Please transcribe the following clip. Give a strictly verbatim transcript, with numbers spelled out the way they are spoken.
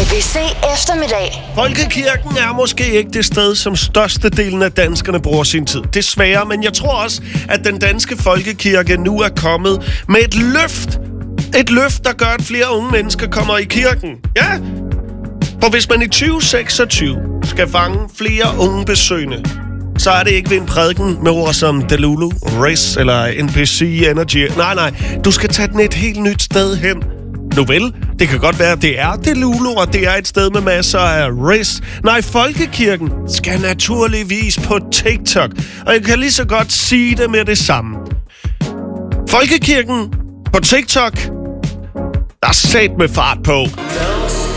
A B C eftermiddag. Folkekirken er måske ikke det sted, som størstedelen af danskerne bruger sin tid. Desværre, men jeg tror også, at den danske folkekirke nu er kommet med et løft. Et løft, der gør, at flere unge mennesker kommer i kirken. Ja, for hvis man i tyve seksogtyve skal fange flere unge besøgende, så er det ikke ved en prædiken med ord som Delulu, Riz eller N P C Energy. Nej, nej, du skal tage den et helt nyt sted hen. Nu vel, det kan godt være, at det er Delulu, og det er et sted med masser af Riz. Nej, folkekirken skal naturligvis på TikTok, og jeg kan lige så godt sige det med det samme. Folkekirken på TikTok, der er sat med fart på.